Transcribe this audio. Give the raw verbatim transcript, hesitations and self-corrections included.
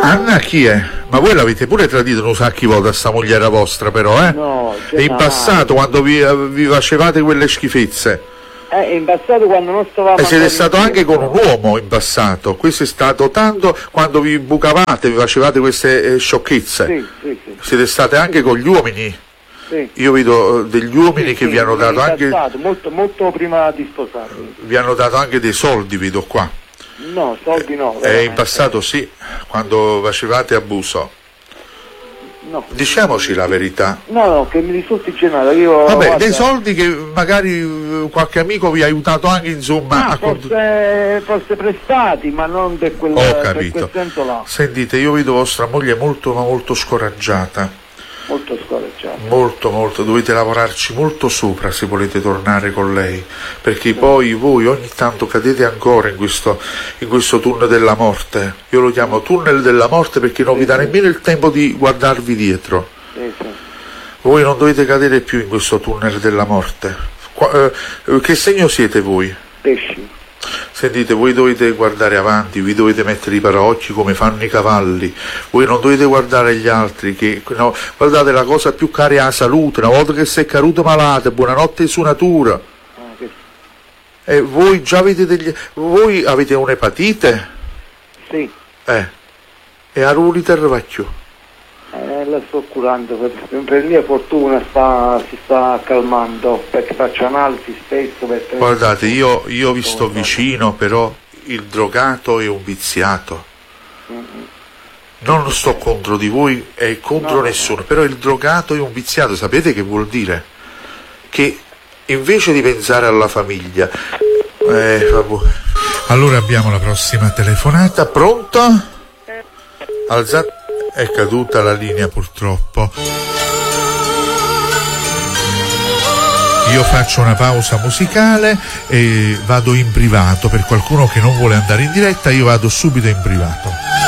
Anna chi è? Ma voi l'avete pure tradito un sacchi volte a sta mogliera vostra però, eh? No. E in passato quando vi, vi facevate quelle schifezze? Eh, in passato quando non stavamo... E siete stato anche con un uomo in passato, questo è stato tanto quando vi bucavate, vi facevate queste eh, sciocchezze. Sì, sì, sì. Siete state anche con gli uomini? Sì. Io vedo degli uomini Sì, che sì, vi hanno dato anche... passato, molto, molto prima di sposarmi. Vi hanno dato anche dei soldi, vedo qua. No, soldi no. Eh, in passato sì, quando facevate abuso. No. Diciamoci la verità. No, no, che mi risulti generato. Io, Vabbè, guarda, dei soldi che magari qualche amico vi ha aiutato anche, insomma, ah, a forse, forse prestati, ma non per quel, Ho per capito. quel senso là. Sentite, io vedo vostra moglie molto ma molto scoraggiata. Molto scoraggiato. Molto, molto, dovete lavorarci molto sopra se volete tornare con lei, perché poi voi ogni tanto cadete ancora in questo, in questo tunnel della morte. Io lo chiamo tunnel della morte perché non vi dà nemmeno il tempo di guardarvi dietro. Sì, sì. Voi non dovete cadere più in questo tunnel della morte. Qua, eh, che segno siete voi? Pesci. Sentite, voi dovete guardare avanti, vi dovete mettere i paraocchi come fanno i cavalli, voi non dovete guardare gli altri, che no, guardate, la cosa più cara è la salute, una volta che sei caduto malate, buonanotte su natura. Ah, che... E voi già avete degli... voi avete un'epatite? Sì. Eh, e a rulite il vecchio. Eh, la sto curando, per, per mia fortuna sta, si sta calmando, perché faccio analisi spesso. Per Guardate, io, io vi sto vicino, però il drogato è un viziato. Mm-hmm. Non sto contro di voi e contro no, nessuno, no. Però il drogato è un viziato, sapete che vuol dire? Che invece di pensare alla famiglia... Eh, vabbè. Allora abbiamo la prossima telefonata, pronto? Alzate... È caduta la linea purtroppo. Io faccio una pausa musicale e vado in privato. Per qualcuno che non vuole andare in diretta, io vado subito in privato.